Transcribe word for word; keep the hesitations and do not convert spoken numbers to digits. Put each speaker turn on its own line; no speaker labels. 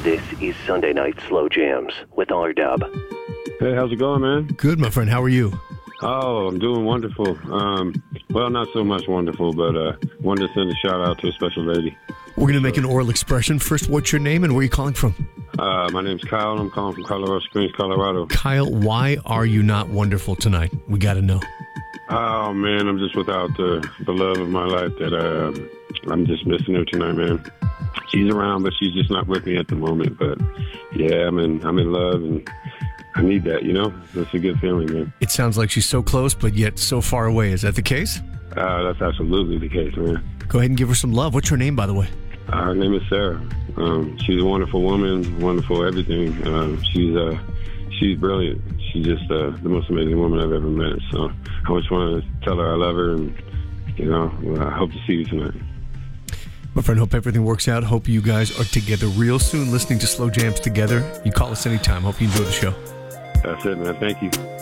This is Sunday Night Slow Jams with R-Dub.
Hey, how's it going, man?
Good, my friend. How are you?
Oh, I'm doing wonderful. Um, well, not so much wonderful, but uh, wanted to send a shout out to a special lady.
We're going to make an oral expression. First, what's your name and where are you calling from?
Uh, my name's Kyle, and I'm calling from Colorado Springs, Colorado.
Kyle, why are you not wonderful tonight? We got to know.
Oh, man, I'm just without the, the love of my life that uh, I'm just missing her tonight, man. She's around, but she's just not with me at the moment. But, yeah, I'm in, I'm in love, and I need that, you know? That's a good feeling, man.
It sounds like she's so close, but yet so far away. Is that the case?
Uh, that's absolutely the case, man.
Go ahead and give her some love. What's her name, by the way?
Uh, her name is Sarah. Um, she's a wonderful woman, wonderful everything. Um, she's uh, she's brilliant. She's just uh, the most amazing woman I've ever met. So I just want to tell her I love her, and, you know, I hope to see you tonight.
My friend, hope everything works out. Hope you guys are together real soon, listening to Slow Jams together. You call us anytime. Hope you enjoy the show.
That's it, man. Thank you.